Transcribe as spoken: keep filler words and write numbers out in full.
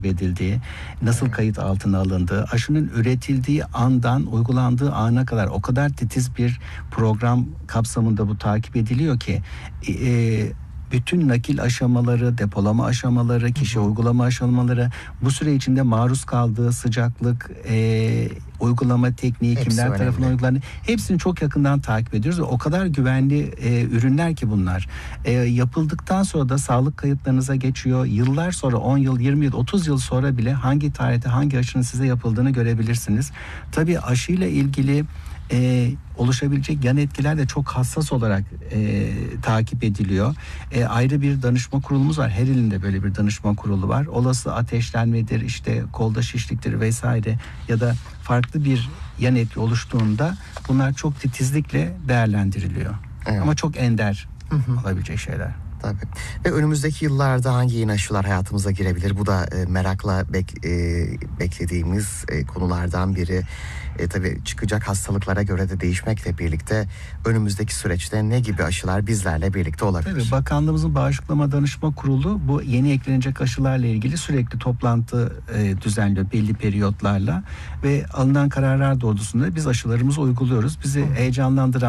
edildiği, nasıl kayıt altına alındığı, aşının üretildiği andan uygulandığı ana kadar o kadar titiz bir program kapsamında bu takip ediliyor ki e, bütün nakil aşamaları, depolama aşamaları, kişi hı hı. uygulama aşamaları, bu süre içinde maruz kaldığı sıcaklık, e, uygulama tekniği, hepsi kimler önemli. Tarafından uygulandığı, hepsini çok yakından takip ediyoruz ve o kadar güvenli e, ürünler ki bunlar. E, yapıldıktan sonra da sağlık kayıtlarınıza geçiyor. Yıllar sonra, on yıl, yirmi yıl, otuz yıl sonra bile hangi tarihte hangi aşının size yapıldığını görebilirsiniz. Tabii aşıyla ilgili e, oluşabilecek yan etkiler de çok hassas olarak e, takip ediliyor. E, ayrı bir danışma kurulumuz var. Her ilinde böyle bir danışma kurulu var. Olası ateşlenmedir, işte kolda şişliktir vesaire ya da farklı bir yan etki oluştuğunda bunlar çok titizlikle değerlendiriliyor. Evet. Ama çok ender hı hı. olabilecek şeyler. Tabii. Ve önümüzdeki yıllarda hangi yeni aşılar hayatımıza girebilir? Bu da e, merakla bek, e, beklediğimiz e, konulardan biri. E, tabii çıkacak hastalıklara göre de değişmekle birlikte önümüzdeki süreçte ne gibi aşılar bizlerle birlikte olabilir? Tabii, bakanlığımızın Bağışıklama Danışma Kurulu bu yeni eklenecek aşılarla ilgili sürekli toplantı e, düzenliyor belli periyotlarla ve alınan kararlar doğrultusunda biz aşılarımızı uyguluyoruz. Bizi Hı. heyecanlandıran